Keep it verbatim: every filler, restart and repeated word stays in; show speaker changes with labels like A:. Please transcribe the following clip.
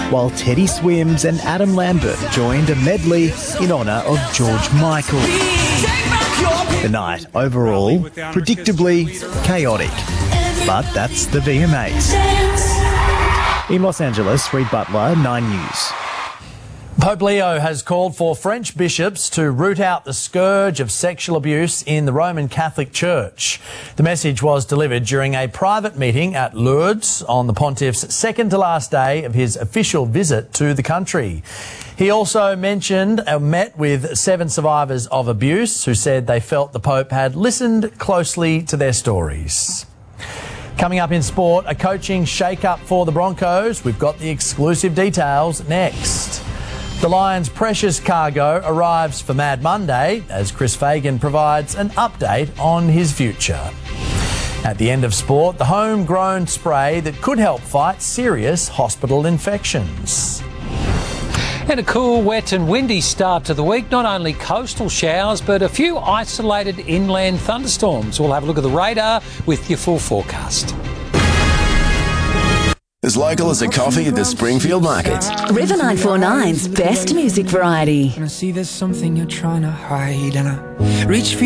A: while Teddy Swims and Adam Lambert joined a medley in honour of George Michael. The night, overall, predictably chaotic. But that's the V M As. In Los Angeles, Reid Butler, Nine News.
B: Pope Leo has called for French bishops to root out the scourge of sexual abuse in the Roman Catholic Church. The message was delivered during a private meeting at Lourdes on the pontiff's second to last day of his official visit to the country. He also mentioned uh, met with seven survivors of abuse who said they felt the Pope had listened closely to their stories. Coming up in sport, a coaching shake-up for the Broncos. We've got the exclusive details next. The Lions' precious cargo arrives for Mad Monday as Chris Fagan provides an update on his future. At the end of sport, the homegrown spray that could help fight serious hospital infections.
C: And a cool, wet and windy start to the week. Not only coastal showers, but a few isolated inland thunderstorms. We'll have a look at the radar with your full forecast.
D: As local as a coffee at the Springfield Market.
E: River nine forty-nine's best music variety.
F: And I see there's something you're trying to hide, and I reach for